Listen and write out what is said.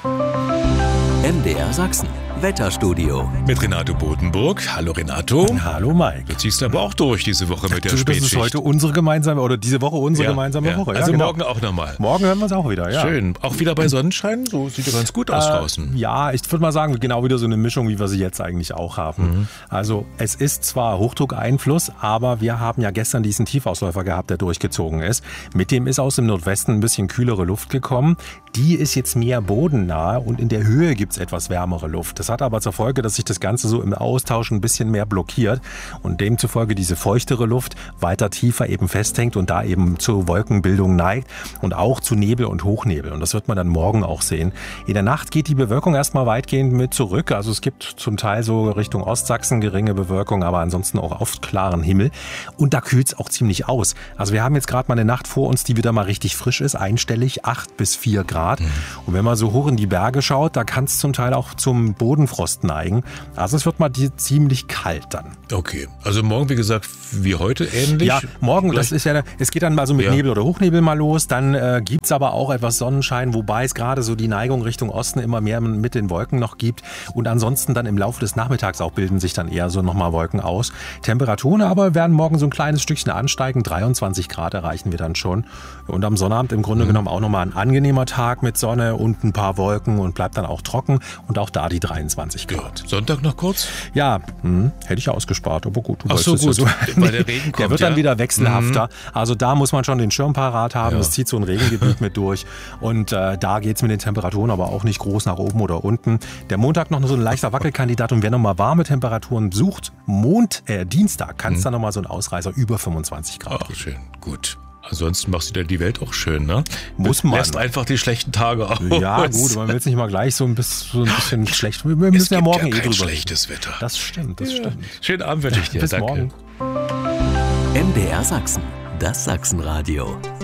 MDR Sachsen. Wetterstudio. Mit Renato Bodenburg. Hallo Renato. Hallo Mike. Du ziehst aber auch durch diese Woche mit der Spätschicht. Das ist heute unsere gemeinsame, oder diese Woche unsere gemeinsame Woche. Also genau. morgen auch nochmal. Morgen hören wir es auch wieder, ja. Schön. Auch wieder bei Sonnenschein? So sieht ja ganz gut aus draußen. Ja, ich würde mal sagen, genau wieder so eine Mischung, wie wir sie jetzt eigentlich auch haben. Also es ist zwar Hochdruckeinfluss, aber wir haben ja gestern diesen Tiefausläufer gehabt, der durchgezogen ist. Mit dem ist aus dem Nordwesten ein bisschen kühlere Luft gekommen. Die ist jetzt mehr bodennahe und in der Höhe gibt es etwas wärmere Luft. Das hat aber zur Folge, dass sich das Ganze so im Austausch ein bisschen mehr blockiert und demzufolge diese feuchtere Luft weiter tiefer eben festhängt und da eben zur Wolkenbildung neigt und auch zu Nebel und Hochnebel. Und das wird man dann morgen auch sehen. In der Nacht geht die Bewölkung erstmal weitgehend mit zurück. Also es gibt zum Teil so Richtung Ostsachsen geringe Bewölkung, aber ansonsten auch oft klaren Himmel. Und da kühlt es auch ziemlich aus. Also wir haben jetzt gerade mal eine Nacht vor uns, die wieder mal richtig frisch ist, einstellig 8 bis 4 Grad. Und wenn man so hoch in die Berge schaut, da kann es zum Teil auch zum Bodenfrost neigen. Also es wird mal ziemlich kalt dann. Okay, also morgen, wie gesagt, wie heute ähnlich? Ja, morgen, das ist ja, es geht dann mal so mit Nebel oder Hochnebel mal los. Dann gibt es aber auch etwas Sonnenschein, wobei es gerade so die Neigung Richtung Osten immer mehr mit den Wolken noch gibt. Und ansonsten dann im Laufe des Nachmittags auch bilden sich dann eher so nochmal Wolken aus. Temperaturen aber werden morgen so ein kleines Stückchen ansteigen. 23 Grad erreichen wir dann schon. Und am Sonnabend im Grunde genommen auch nochmal ein angenehmer Tag mit Sonne und ein paar Wolken und bleibt dann auch trocken und auch da die 23 Grad. Ja. Sonntag noch kurz? Ja, hätte ich ausgespart, aber gut. Ach so, gut, weil der Regen kommt, der wird dann wieder wechselhafter. Also da muss man schon den Schirm parat haben, es zieht so ein Regengebiet mit durch und da geht es mit den Temperaturen aber auch nicht groß nach oben oder unten. Der Montag noch so ein leichter Wackelkandidat und wer nochmal warme Temperaturen sucht, Dienstag kann es dann nochmal so ein Ausreißer über 25 Grad geben. Ach, schön, gut. Ansonsten machst du dir die Welt auch schön, ne? Muss man. Lässt einfach die schlechten Tage aus. Ja, gut, man will es nicht mal gleich so ein bisschen schlecht. Wir müssen ja morgen kein drüber schlechtes Wetter. Das stimmt. Schönen Abend wünsche ich dir. Bis Danke. morgen. MDR Sachsen. Das Sachsenradio.